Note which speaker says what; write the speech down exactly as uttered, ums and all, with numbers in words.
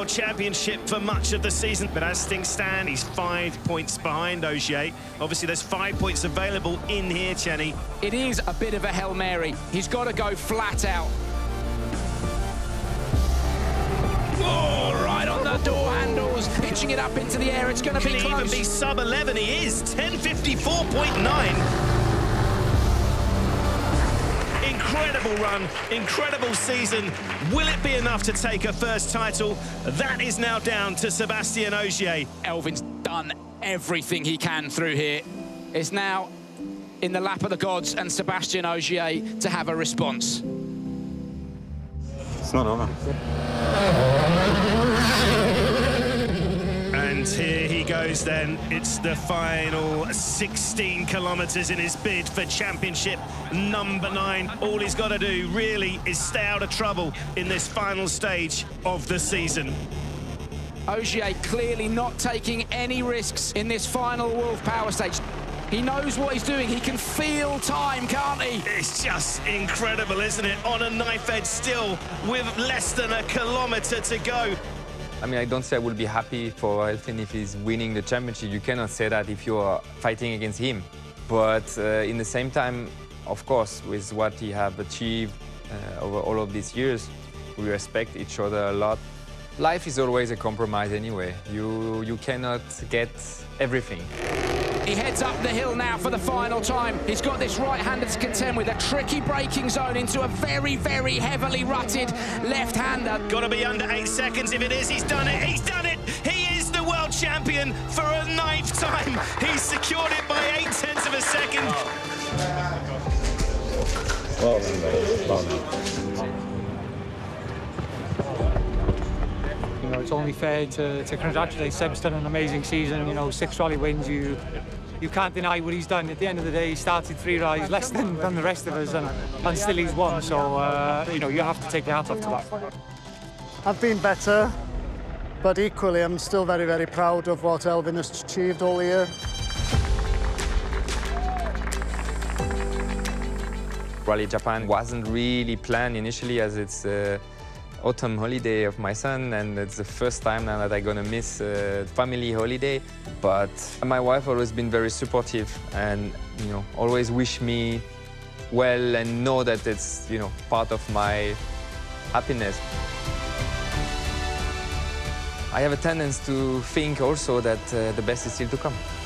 Speaker 1: World Championship for much of the season, but as things stand, he's five points behind Ogier. Obviously, there's five points available in here, Chenny.
Speaker 2: It is a bit of a Hail Mary. He's got to go flat out. Oh, right on the door handles, pitching it up into the air. It's going to be
Speaker 1: Can
Speaker 2: close.
Speaker 1: even be sub eleven. He is ten fifty-four point nine. Incredible run, incredible season. Will it be enough to take a first title? That is now down to Sébastien Ogier.
Speaker 2: Elfyn's done everything he can through here. It's now in the lap of the gods and Sébastien Ogier to have a response.
Speaker 3: It's not over.
Speaker 1: And here he goes then. It's the final sixteen kilometres in his bid for championship number nine. All he's got to do really is stay out of trouble in this final stage of the season.
Speaker 2: Ogier clearly not taking any risks in this final Wolf Power stage. He knows what he's doing. He can feel time, can't he?
Speaker 1: It's just incredible, isn't it? On a knife edge still, with less than a kilometre to go.
Speaker 3: I mean, I don't say I will be happy for Elfyn if he's winning the championship. You cannot say that if you are fighting against him. But uh, in the same time, of course, with what he have achieved uh, over all of these years, we respect each other a lot. Life is always a compromise anyway. You, you cannot get everything.
Speaker 2: He heads up the hill now for the final time. He's got this right-hander to contend with, a tricky braking zone into a very, very heavily rutted left-hander.
Speaker 1: Got to be under eight seconds. If it is, he's done it. He's done it. He is the world champion for a ninth time. He's secured it by eight tenths of a second.
Speaker 4: Well done, well done.
Speaker 5: You know, it's only fair to, to congratulate Seb's done an amazing season. You know, six rally wins. You you can't deny what he's done. At the end of the day, he started three rallies less than, than the rest of us, and, and still he's won. So uh, you know, you have to take your hat off to that.
Speaker 6: I've been better, but equally, I'm still very, very proud of what Elfyn has achieved all year.
Speaker 3: Rally Japan wasn't really planned initially, as it's uh, autumn holiday of my son, and it's the first time now that I'm gonna miss a family holiday. But my wife always been very supportive and, you know, always wish me well and know that it's, you know, part of my happiness. I have a tendency to think also that uh, the best is still to come.